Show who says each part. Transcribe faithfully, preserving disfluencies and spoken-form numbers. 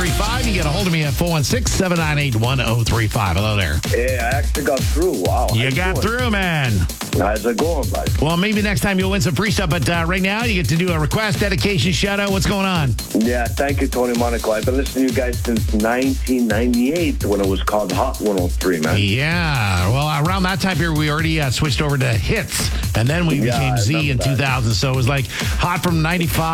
Speaker 1: three five. You get a hold of me at four one six, seven nine eight, one oh three five. Hello there.
Speaker 2: Hey, I actually got through. Wow.
Speaker 1: You got through, man.
Speaker 2: How's it going, bud?
Speaker 1: Well, maybe next time you'll win some free stuff, but uh, right now you get to do a request, dedication, shout-out. What's going on?
Speaker 2: Yeah, thank you, Tony Monaco. I've been listening to you guys since nineteen ninety-eight when it was called Hot one oh three, man.
Speaker 1: Yeah. Well, around that time period, we already uh, switched over to hits, and then we
Speaker 2: Yeah,
Speaker 1: became
Speaker 2: I
Speaker 1: Z
Speaker 2: remember
Speaker 1: in
Speaker 2: that.
Speaker 1: two thousand. So it was like hot from ninety-five.